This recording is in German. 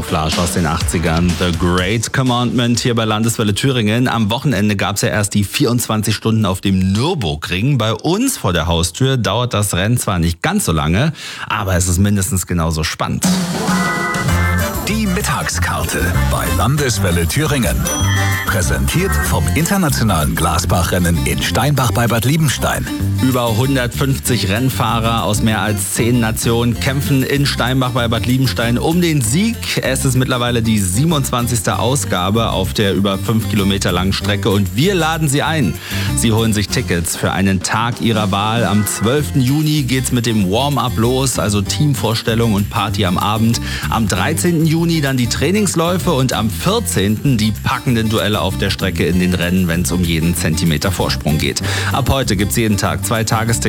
Camouflage aus den 80ern. The Great Commandment hier bei Landeswelle Thüringen. Am Wochenende gab es ja erst die 24 Stunden auf dem Nürburgring. Bei uns vor der Haustür dauert das Rennen zwar nicht ganz so lange, aber es ist mindestens genauso spannend. Die Mittagskarte bei Landeswelle Thüringen. Präsentiert vom internationalen Glasbachrennen in Steinbach bei Bad Liebenstein. Über 150 Rennfahrer aus mehr als 10 Nationen kämpfen in Steinbach bei Bad Liebenstein um den Sieg. Es ist mittlerweile die 27. Ausgabe auf der über 5 Kilometer langen Strecke und wir laden Sie ein. Sie holen sich Tickets für einen Tag Ihrer Wahl. Am 12. Juni geht's mit dem Warm-up los, also Teamvorstellung und Party am Abend. Am 13. Juni dann die Trainingsläufe und am 14. die packenden Duelle auf der Strecke in den Rennen, wenn es um jeden Zentimeter Vorsprung geht. Ab heute gibt's jeden Tag 2 Tagestickets